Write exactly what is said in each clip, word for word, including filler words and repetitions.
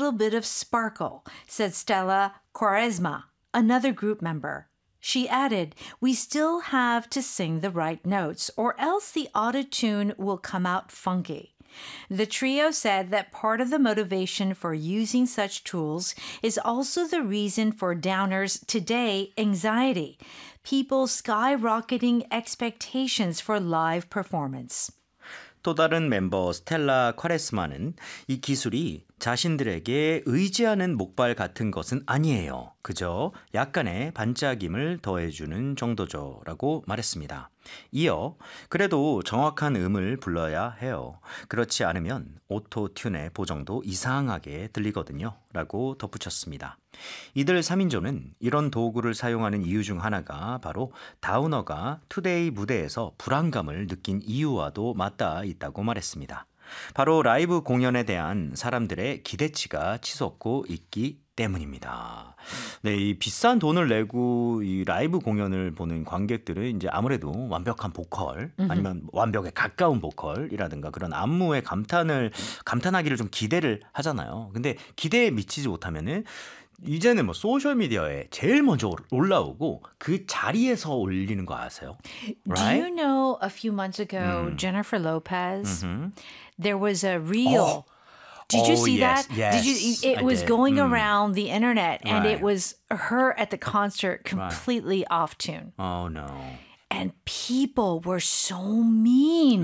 little bit of sparkle, said Stella Quaresma, another group member. She added, we still have to sing the right notes, or else the auto-tune will come out funky. The trio said that part of the motivation for using such tools is also the reason for Downers' today anxiety, people's skyrocketing expectations for live performance. 또 다른 멤버 스텔라 콰레스마는 이 기술이 자신들에게 의지하는 목발 같은 것은 아니에요. 그저 약간의 반짝임을 더해주는 정도죠. 라고 말했습니다. 이어 그래도 정확한 음을 불러야 해요. 그렇지 않으면 오토튠의 보정도 이상하게 들리거든요. 라고 덧붙였습니다. 이들 삼 인조는 이런 도구를 사용하는 이유 중 하나가 바로 다우너가 투데이 무대에서 불안감을 느낀 이유와도 맞닿아 있다고 말했습니다. 바로 라이브 공연에 대한 사람들의 기대치가 치솟고 있기 때문입니다. 네, 이 비싼 돈을 내고 이 라이브 공연을 보는 관객들은 이제 아무래도 완벽한 보컬 아니면 완벽에 가까운 보컬이라든가 그런 안무에 감탄을 감탄하기를 좀 기대를 하잖아요. 근데 기대에 미치지 못하면은 이제는 뭐 소셜 미디어에 제일 먼저 올라오고 그 자리에서 올리는 거 아세요? Right? Do you know a few months ago, 음. Jennifer Lopez, mm-hmm. there was a reel. Oh. Did you oh, see yes, that? Yes, did you? It I was did. going mm. around the internet, and right. it was her at the concert, completely right. off tune. Oh no! And people were so mean.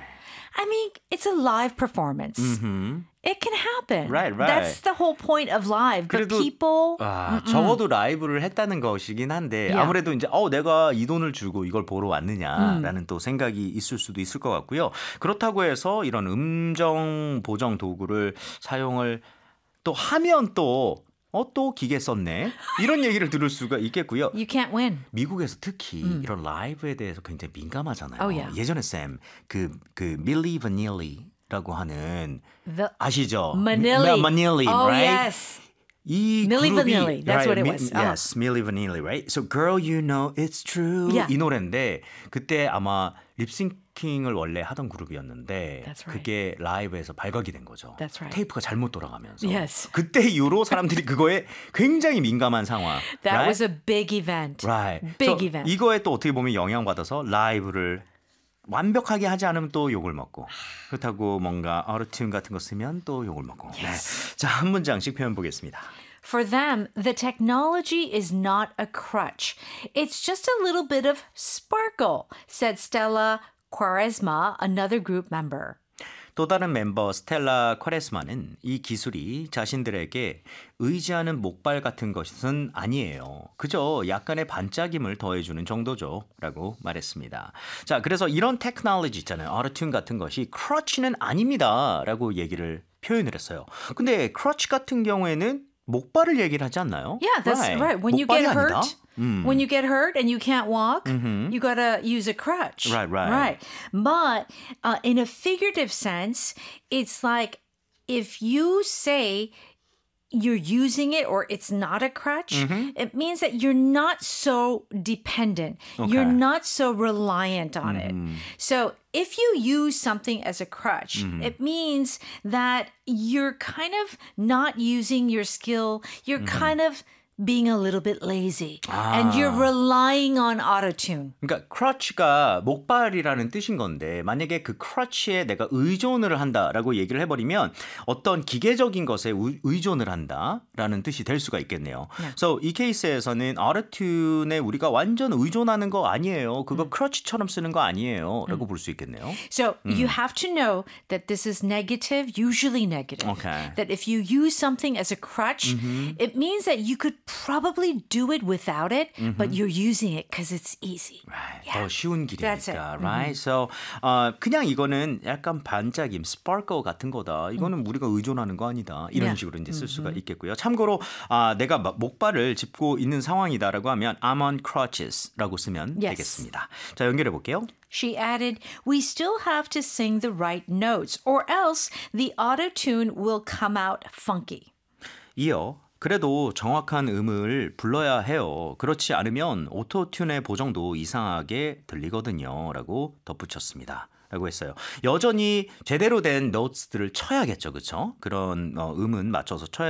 I mean, it's a live performance. Mm-hmm. It can happen. Right, right. That's the whole point of live. But 그래도, people... 아, 적어도 라이브를 했다는 것이긴 한데 yeah. 아무래도 이제 어 내가 이 돈을 주고 이걸 보러 왔느냐라는 음. 또 생각이 있을 수도 있을 것 같고요. 그렇다고 해서 이런 음정 보정 도구를 사용을 또 하면 또 어, 또 기계 썼네. 이런 얘기를 들을 수가 있겠고요. You can't win. 미국에서 특히 음. 이런 라이브에 대해서 굉장히 민감하잖아요. Oh, yeah. 예전에 쌤, 그, 그 밀리 바닐리라고 하는 The 아시죠? Manili. Manili, oh, right? yes. 이 Milli 그룹이, Vanilli, that's right, what it mi, was. Yes, Milli Vanilli, right? So, girl, you know it's true. Yeah. 이 노래인데 그때 아마 립싱킹을 원래 하던 그룹이었는데 That's right. 그게 라이브에서 발각이 된 거죠. That's right. 테이프가 잘못 돌아가면서. Yes. 그때 이후로 사람들이 그거에 굉장히 민감한 상황. That right? was a big event. Right. Big so event. 이거에 또 어떻게 보면 영향받아서 라이브를 완벽하게 하지 않으면 또 욕을 먹고 그렇다고 뭔가 어로튠 같은 거 쓰면 또 욕을 먹고. Yes. 네. 자, 한 문장씩 표현 보겠습니다. For them, the technology is not a crutch. It's just a little bit of sparkle, said Stella Quaresma, another group member. 또 다른 멤버 스텔라 콰레스마는 이 기술이 자신들에게 의지하는 목발 같은 것은 아니에요. 그저 약간의 반짝임을 더해주는 정도죠. 라고 말했습니다. 자, 그래서 이런 테크놀로지 있잖아요. 어로튠 같은 것이 크러치는 아닙니다. 라고 얘기를 표현을 했어요. 근데 크러치 같은 경우에는 목발을 얘기를 하지 않나요? Yeah, that's right. right. When you get hurt, 음. when you get hurt and you can't walk, mm-hmm. you gotta use a crutch. Right, right. Right. But uh, in a figurative sense, it's like if you say you're using it or it's not a crutch, mm-hmm. it means that you're not so dependent. Okay. You're not so reliant on mm-hmm. it. So if you use something as a crutch, mm-hmm. it means that you're kind of not using your skill. You're mm-hmm. kind of being a little bit lazy. 아. And you're relying on auto-tune. 그러니까 crutch가 목발이라는 뜻인 건데 만약에 그 crutch에 내가 의존을 한다라고 얘기를 해버리면 어떤 기계적인 것에 의존을 한다라는 뜻이 될 수가 있겠네요. Yeah. So 이 케이스에서는 auto-tune에 우리가 완전 의존하는 거 아니에요. 그거 음. crutch처럼 쓰는 거 아니에요. 라고 볼 수 있겠네요. So 음. you have to know that this is negative, usually negative. Okay. That if you use something as a crutch, mm-hmm. it means that you could probably do it without it, mm-hmm. but you're using it because it's easy. Right. Yeah. 더 쉬운 That's it. 길이니까. Right? So uh, 그냥 이거는 약간 반짝임, sparkle 같은 거다. 이거는 음. 우리가 의존하는 거 아니다. 이런 Yeah. 식으로 이제 쓸 수가 mm-hmm. 있겠고요. 참고로 아, 내가 목발을 짚고 있는 상황이다라고 하면 I'm on crutches라고 쓰면 yes. 되겠습니다. 자, 연결해 볼게요. She added, we still have to sing the right notes or else the auto-tune will come out funky. 이어 그래도 정확한 음을 불러야 해요. 그렇지 않으면 오토튠의 보정도 이상하게 들리거든요. 라고 덧붙였습니다. 라고 했어요. 여전히 제대로 된 노트들을 쳐야겠죠. 그렇죠? 그런 어, 음은 맞춰서 쳐야